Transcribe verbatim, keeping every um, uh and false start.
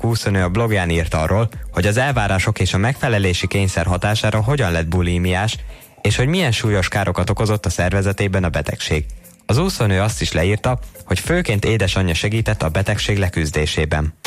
úszónő a blogján írt arról, hogy az elvárások és a megfelelési kényszer hatására hogyan lett bulimiás, és hogy milyen súlyos károkat okozott a szervezetében a betegség. Az úszónő azt is leírta, hogy főként édesanyja segített a betegség leküzdésében.